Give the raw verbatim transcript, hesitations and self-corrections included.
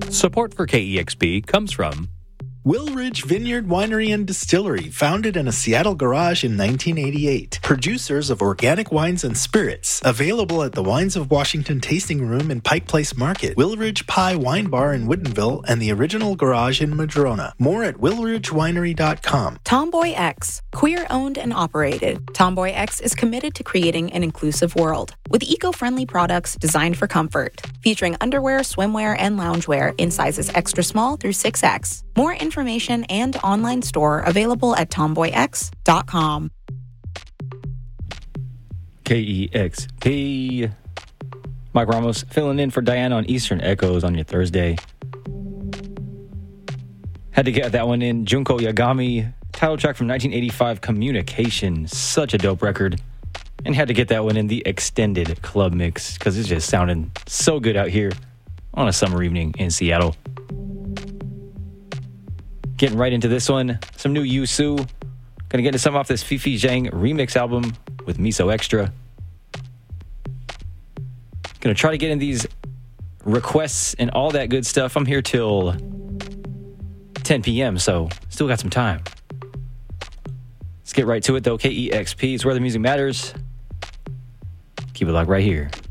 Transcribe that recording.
Support for K E X P comes from Willridge Vineyard Winery and Distillery, founded in a Seattle garage in nineteen eighty-eight. Producers of organic wines and spirits. Available at the Wines of Washington Tasting Room in Pike Place Market, Willridge Pie Wine Bar in Woodinville, and the original garage in Madrona. More at willridge winery dot com. Tomboy X, queer-owned and operated. Tomboy X is committed to creating an inclusive world with eco-friendly products designed for comfort, featuring underwear, swimwear, and loungewear in sizes extra small through six X. More information and online store available at tomboy x dot com. K E X P. Mike Ramos filling in for Diana on Eastern Echoes on your Thursday. Had to get that one in. Junko Yagami, title track from nineteen eighty-five, Communication. Such a dope record. And had to get that one in the extended club mix because it's just sounding so good out here on a summer evening in Seattle. Getting right into this one, some new Yusu. Gonna get into some off this Fifi Zhang remix album with Miso Extra. Gonna try to get in these requests and all that good stuff. I'm here till ten p.m., so still got some time. Let's get right to it, though. K E X P is where the music matters. Keep it locked right here.